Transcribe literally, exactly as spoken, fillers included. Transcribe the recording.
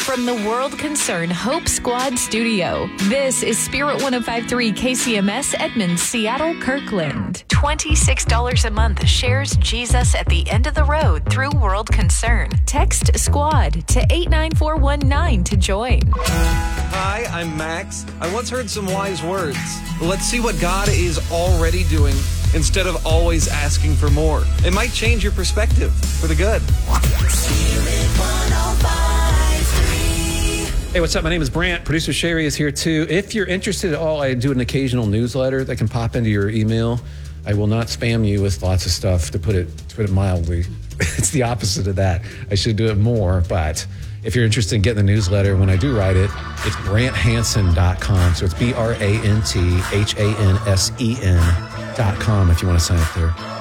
From the World Concern Hope Squad studio, this is Spirit one oh five point three K C M S Edmonds, Seattle, Kirkland. twenty-six dollars a month shares Jesus at the end of the road through World Concern. Text SQUAD to eight nine four one nine to join. Hi, I'm Max. I once heard some wise words. Let's see what God is already doing instead of always asking for more. It might change your perspective for the good. Hey, what's up? My name is Brant. Producer Sherry is here too. If you're interested at all, I do an occasional newsletter that can pop into your email. I will not spam you with lots of stuff, to put it to put it mildly. It's the opposite of that. I should do it more, but if you're interested in getting the newsletter, when I do write it, it's brant hansen dot com. So it's B R A N T H A N S E N dot com if you want to sign up there.